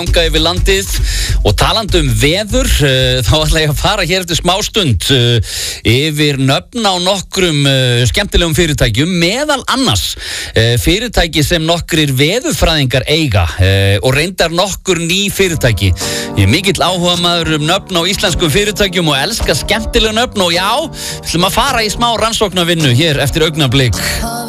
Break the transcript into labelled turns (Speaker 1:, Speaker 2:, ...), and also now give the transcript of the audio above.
Speaker 1: Ganga yfir landið og talandi veður, þá ætla ég að fara hér eftir smá stund yfir nöfn á nokkrum skemmtilegum fyrirtækjum, meðal annars fyrirtæki sem nokkrir veðurfræðingar eiga og reyndar nokkur ný fyrirtæki. Ég er mikill áhugamaður nöfn á íslenskum fyrirtækjum og elska skemmtileg nöfn og já, við ætlum að fara í smá rannsóknarvinnu hér eftir augnablik.